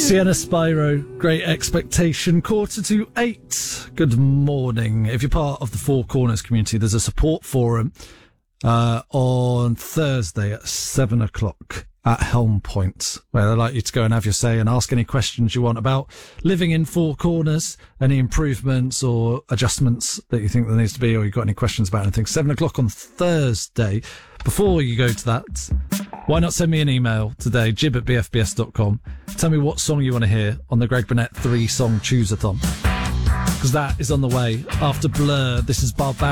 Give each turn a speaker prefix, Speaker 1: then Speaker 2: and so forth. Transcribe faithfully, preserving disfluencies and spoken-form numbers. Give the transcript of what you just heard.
Speaker 1: Sienna Spyro, Great Expectation, quarter to eight. Good morning. If you're part of the Four Corners community, there's a support forum uh, on Thursday at seven o'clock at Helm Point, where they'd like you to go and have your say and ask any questions you want about living in Four Corners, any improvements or adjustments that you think there needs to be, or you've got any questions about anything. seven o'clock on Thursday. Before you go to that, why not send me an email today, jib at b f b s dot com. Tell me what song you want to hear on the Greg Burnett three-song Choose-a-thon. Because that is on the way. After Blur, this is Barbarian.